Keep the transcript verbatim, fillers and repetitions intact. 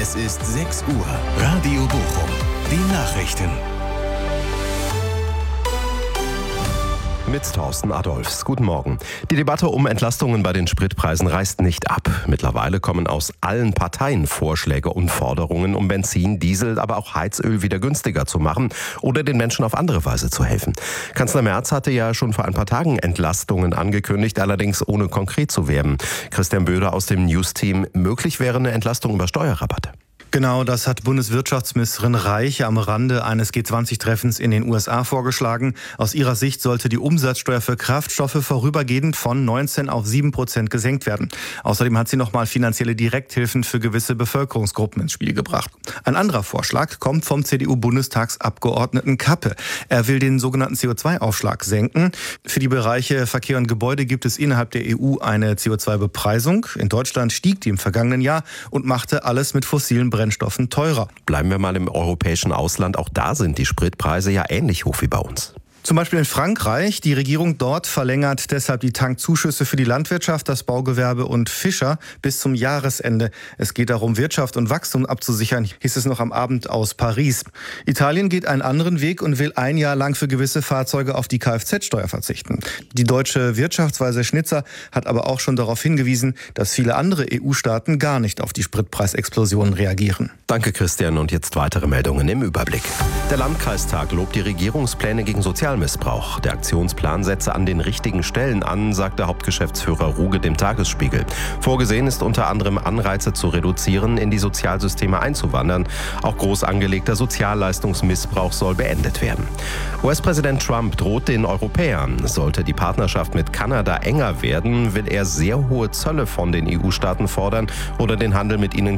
Es ist sechs Uhr. Radio Bochum. Die Nachrichten. Mit Thorsten Adolfs. Guten Morgen. Die Debatte um Entlastungen bei den Spritpreisen reißt nicht ab. Mittlerweile kommen aus allen Parteien Vorschläge und Forderungen, um Benzin, Diesel, aber auch Heizöl wieder günstiger zu machen oder den Menschen auf andere Weise zu helfen. Kanzler Merz hatte ja schon vor ein paar Tagen Entlastungen angekündigt, allerdings ohne konkret zu werden. Christian Böder aus dem News-Team: Möglich wäre eine Entlastung über Steuerrabatte. Genau, das hat Bundeswirtschaftsministerin Reich am Rande eines G zwanzig Treffens in den U S A vorgeschlagen. Aus ihrer Sicht sollte die Umsatzsteuer für Kraftstoffe vorübergehend von neunzehn auf sieben Prozent gesenkt werden. Außerdem hat sie nochmal finanzielle Direkthilfen für gewisse Bevölkerungsgruppen ins Spiel gebracht. Ein anderer Vorschlag kommt vom C D U-Bundestagsabgeordneten Kappe. Er will den sogenannten C O zwei Aufschlag senken. Für die Bereiche Verkehr und Gebäude gibt es innerhalb der E U eine C O zwei Bepreisung. In Deutschland stieg die im vergangenen Jahr und machte alles mit fossilen Brennstoffen Brennstoffen teurer. Bleiben wir mal im europäischen Ausland. Auch da sind die Spritpreise ja ähnlich hoch wie bei uns. Zum Beispiel in Frankreich. Die Regierung dort verlängert deshalb die Tankzuschüsse für die Landwirtschaft, das Baugewerbe und Fischer bis zum Jahresende. Es geht darum, Wirtschaft und Wachstum abzusichern, hieß es noch am Abend aus Paris. Italien geht einen anderen Weg und will ein Jahr lang für gewisse Fahrzeuge auf die Kfz-Steuer verzichten. Die deutsche Wirtschaftsweise Schnitzer hat aber auch schon darauf hingewiesen, dass viele andere E U-Staaten gar nicht auf die Spritpreisexplosionen reagieren. Danke, Christian. Und jetzt weitere Meldungen im Überblick. Der Landkreistag lobt die Regierungspläne gegen Sozialmissbrauch. Der Aktionsplan setze an den richtigen Stellen an, sagte Hauptgeschäftsführer Ruge dem Tagesspiegel. Vorgesehen ist unter anderem, Anreize zu reduzieren, in die Sozialsysteme einzuwandern. Auch groß angelegter Sozialleistungsmissbrauch soll beendet werden. U S-Präsident Trump droht den Europäern. Sollte die Partnerschaft mit Kanada enger werden, will er sehr hohe Zölle von den E U-Staaten fordern oder den Handel mit ihnen